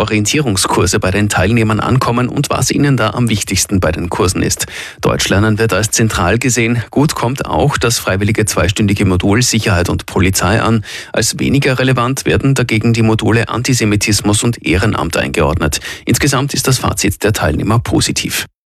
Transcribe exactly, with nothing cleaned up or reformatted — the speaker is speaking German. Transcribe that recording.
Orientierungskurse bei den Teilnehmern ankommen und was ihnen da am wichtigsten bei den Kursen ist. Deutschlernen wird als zentral gesehen. Gut kommt auch das freiwillige zweistündige Modul Sicherheit und Polizei an. Als weniger relevant werden dagegen die Module Antisemitismus und Ehrenamt eingeordnet. Insgesamt ist das Fazit der Teilnehmer positiv.